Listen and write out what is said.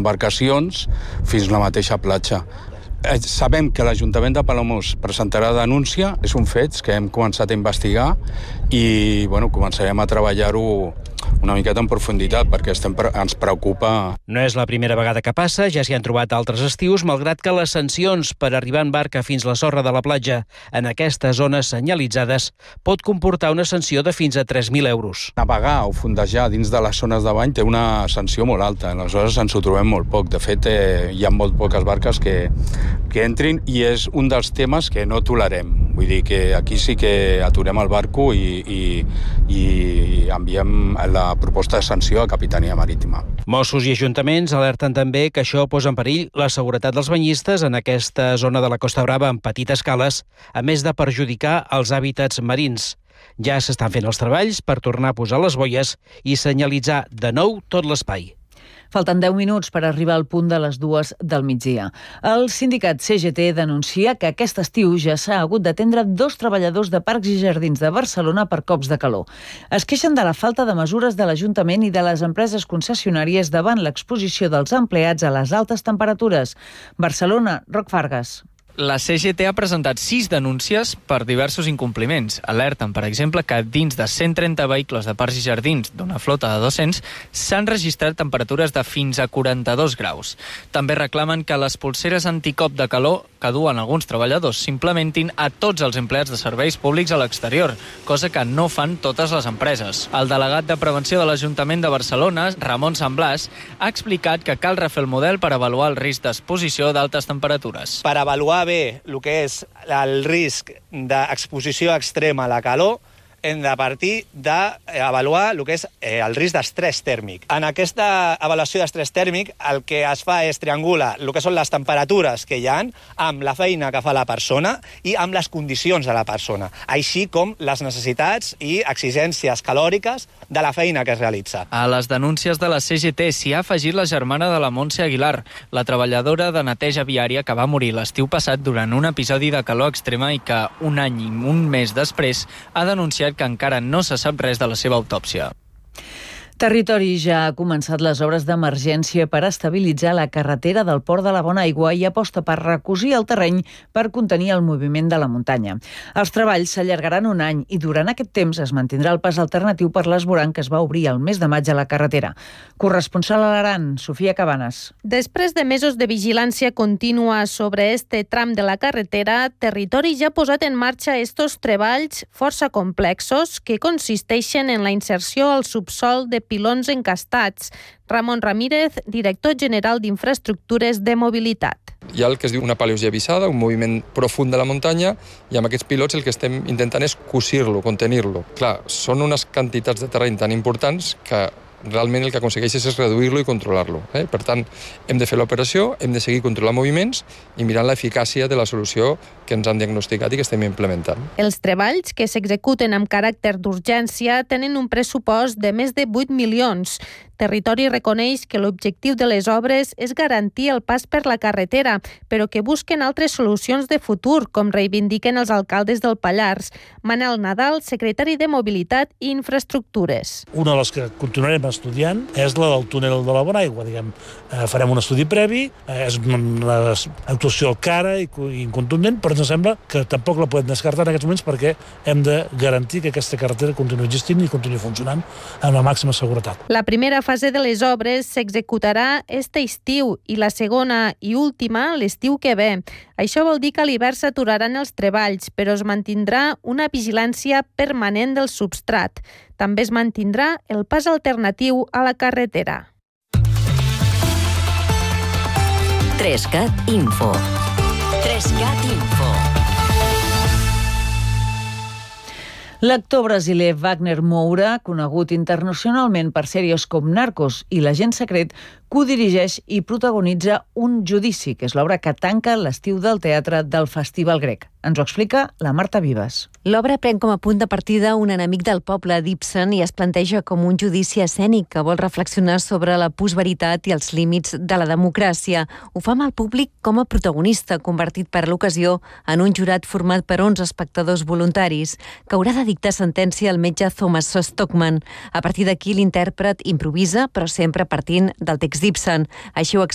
embarcacions fins a la mateixa platja. Sabem que l'Ajuntament de Palamós presentarà denúncia, és un fet que hem començat a investigar i començarem a treballar-ho una miqueta en profunditat perquè ens preocupa. No és la primera vegada que passa, ja s'hi han trobat altres estius, malgrat que les sancions per arribar en barca fins a la sorra de la platja en aquestes zones senyalitzades pot comportar una sanció de fins a 3.000 euros. Navegar o fondejar dins de les zones de bany té una sanció molt alta, aleshores ens ho trobem molt poc. De fet, hi ha molt poques barques que entrin i és un dels temes que no tolerem. Vull dir que aquí sí que aturem el barco i enviem la proposta de sanció a Capitania Marítima. Mossos i ajuntaments alerten també que això posa en perill la seguretat dels banyistes en aquesta zona de la Costa Brava amb petites cales, a més de perjudicar els hàbitats marins. Ja s'estan fent els treballs per tornar a posar les boies i senyalitzar de nou tot l'espai. Falten 10 minuts per arribar al punt de les 2 del migdia. El sindicat CGT denuncia que aquest estiu ja s'ha hagut d'atendre 2 treballadors de Parcs i Jardins de Barcelona per cops de calor. Es queixen de la falta de mesures de l'Ajuntament i de les empreses concessionàries davant l'exposició dels empleats a les altes temperatures. Barcelona, Roc Fargas. La CGT ha presentat 6 denúncies per diversos incompliments. Alerten, per exemple, que dins de 130 vehicles de Parcs i Jardins d'una flota de 200 s'han registrat temperatures de fins a 42 graus. També reclamen que les polseres anticop de calor que duen alguns treballadors s'implementin a tots els empleats de serveis públics a l'exterior, cosa que no fan totes les empreses. El delegat de Prevenció de l'Ajuntament de Barcelona, Ramon Sant Blas, ha explicat que cal refer el model per avaluar el risc d'exposició d'altes temperatures. Per avaluar bé el que és el risc d'exposició extrema a la calor, hem de partir d'avaluar el que és el risc d'estrès tèrmic. En aquesta avaluació d'estrès tèrmic el que es fa és triangular el que són les temperatures que hi ha amb la feina que fa la persona i amb les condicions de la persona, així com les necessitats i exigències calòriques de la feina que es realitza. A les denúncies de la CGT s'hi ha afegit la germana de la Montse Aguilar, la treballadora de neteja viària que va morir l'estiu passat durant un episodi de calor extrema i que un any i un mes després ha denunciat que encara no se sap res de la seva autòpsia. Territori ja ha començat les obres d'emergència per estabilitzar la carretera del Port de la Bonaigua i aposta per recosir el terreny per contenir el moviment de la muntanya. Els treballs s'allargaran un any i durant aquest temps es mantindrà el pas alternatiu per l'esborant que es va obrir el mes de maig a la carretera. Corresponsal a l'Aran, Sofia Cabanes. Després de mesos de vigilància contínua sobre este tram de la carretera, Territori ja ha posat en marxa estos treballs força complexos que consisteixen en la inserció al subsol de pilons encastats. Ramon Ramírez, director general d'Infraestructures de Mobilitat. Hi ha el que es diu una paleosia vissada, un moviment profund de la muntanya, i amb aquests pilots el que estem intentant és cosir-lo, contenir-lo. Clar, són unes quantitats de terreny tan importants que realment el que aconsegueixes és reduir-lo i controlar-lo. Per tant, hem de fer l'operació, hem de seguir controlant moviments i mirant l'eficàcia de la solució que ens han diagnosticat i que estem implementant. Els treballs, que s'executen amb caràcter d'urgència, tenen un pressupost de més de 8 milions. Territori reconeix que l'objectiu de les obres és garantir el pas per la carretera, però que busquen altres solucions de futur, com reivindiquen els alcaldes del Pallars. Manel Nadal, secretari de Mobilitat i Infraestructures. Una de les que continuarem estudiant és la del túnel de la Bonaigua. Farem un estudi previ, és una actuació cara i incontundent, però ens sembla que tampoc la podem descartar en aquests moments perquè hem de garantir que aquesta carretera continuï existint i continuï funcionant amb la màxima seguretat. La primera fase de les obres s'executarà este estiu i la segona i última l'estiu que ve. Això vol dir que a l'hivern s'aturaran els treballs, però es mantindrà una vigilància permanent del substrat. També es mantindrà el pas alternatiu a la carretera. 3CAT Info. 3CAT Info. L'actor brasiler Wagner Moura, conegut internacionalment per sèries com Narcos i L'agent secret, codirigeix i protagonitza Un judici, que és l'obra que tanca l'estiu del teatre del Festival Grec. Ens ho explica la Marta Vives. L'obra pren com a punt de partida un enemic del poble d'Ibsen i es planteja com un judici escènic que vol reflexionar sobre la postveritat i els límits de la democràcia. Ho fa amb el públic com a protagonista, convertit per l'ocasió en un jurat format per 11 espectadors voluntaris, que haurà de dictar sentència al metge Thomas Stockman. A partir d'aquí, l'intèrpret improvisa, però sempre partint del text d'Ibsen. Així ho